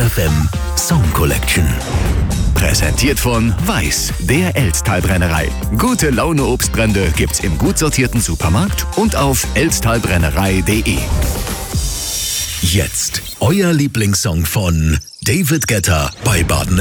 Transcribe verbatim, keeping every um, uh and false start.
F M Song Collection. Präsentiert von Weiß, der Elsttalbrennerei. Gute Laune Obstbrände gibt's im gut sortierten Supermarkt und auf elsttalbrennerei punkt de. Jetzt euer Lieblingssong von David Guetta bei Baden